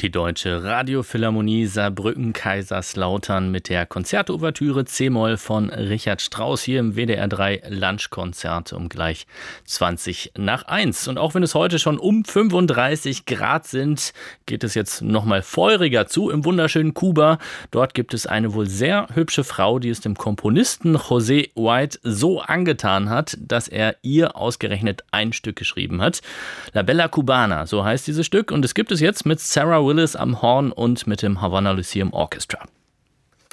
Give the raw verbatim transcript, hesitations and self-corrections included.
Die Deutsche Radiophilharmonie Saarbrücken-Kaiserslautern mit der Konzertouvertüre C-Moll von Richard Strauss hier im W D R drei Lunchkonzert um gleich zwanzig nach eins. Und auch wenn es heute schon um fünfunddreißig Grad sind, geht es jetzt nochmal feuriger zu im wunderschönen Kuba. Dort gibt es eine wohl sehr hübsche Frau, die es dem Komponisten José White so angetan hat, dass er ihr ausgerechnet ein Stück geschrieben hat. La Bella Cubana, so heißt dieses Stück. Und es gibt es jetzt mit Sarah Willis am Horn und mit dem Havana Lyceum Orchestra.